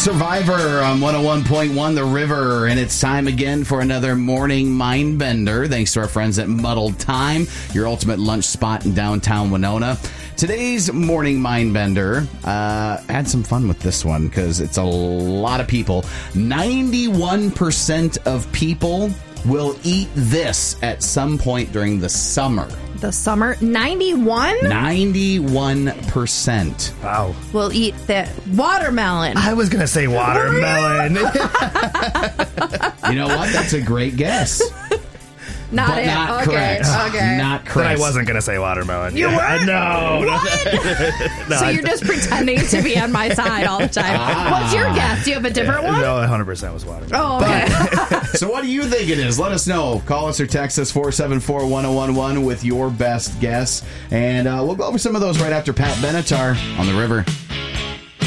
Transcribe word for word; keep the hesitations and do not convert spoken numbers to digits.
Survivor on one oh one point one The River, and it's time again for another morning mind bender. Thanks to our friends at Muddled Time, your ultimate lunch spot in downtown Winona. Today's morning mind bender, uh, had some fun with this one because it's a lot of people. ninety-one percent of people will eat this at some point during the summer. The summer? ninety-one? ninety-one percent. Wow. We'll eat the watermelon. I was going to say watermelon. You know what? That's a great guess. Not but it. not okay. correct. Okay. Not correct. But I wasn't going to say watermelon. You yeah, weren't? No. no So I, you're just pretending to be on my side all the time. Ah. What's your guess? Do you have a different yeah, one? No, one hundred percent was watermelon. Oh, okay. So what do you think it is? Let us know. Call us or text us four seven four, one oh one one with your best guess. And uh, we'll go over some of those right after Pat Benatar on The River.